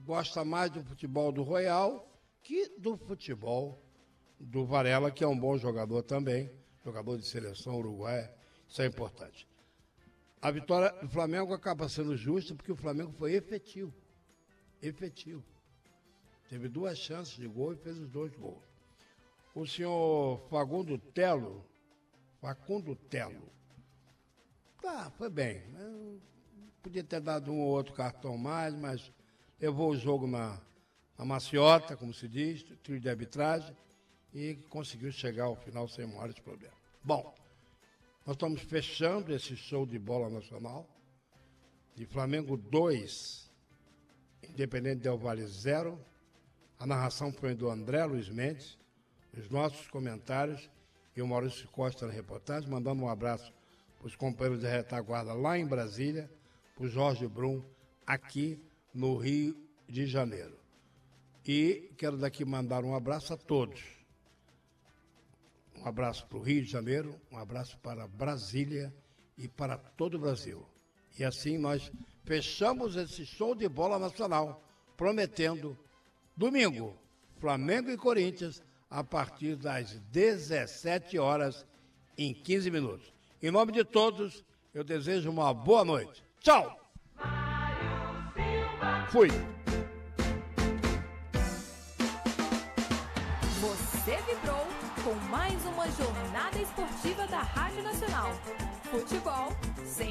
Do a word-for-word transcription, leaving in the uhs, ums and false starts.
gosta mais do futebol do Royal que do futebol do Varela, que é um bom jogador também, jogador de seleção uruguaia, isso é importante. A vitória do Flamengo acaba sendo justa porque o Flamengo foi efetivo, efetivo. Teve duas chances de gol e fez os dois gols. O senhor Facundo Telo, Facundo Telo, tá, foi bem. Podia ter dado um ou outro cartão mais, mas levou o jogo na, na maciota, como se diz, trio de arbitragem, e conseguiu chegar ao final sem maiores problemas. Bom, nós estamos fechando esse show de bola nacional, de Flamengo dois, Independente Del Valle zero. A narração foi do André Luiz Mendes, os nossos comentários e o Maurício Costa na reportagem, mandando um abraço para os companheiros da retaguarda lá em Brasília, para o Jorge Brum aqui no Rio de Janeiro. E quero daqui mandar um abraço a todos. Um abraço para o Rio de Janeiro, um abraço para Brasília e para todo o Brasil. E assim nós fechamos esse show de bola nacional, prometendo domingo, Flamengo e Corinthians, a partir das dezessete horas em quinze minutos. Em nome de todos, eu desejo uma boa noite. Tchau! Fui! Você vibrou com mais uma jornada esportiva da Rádio Nacional. Futebol sem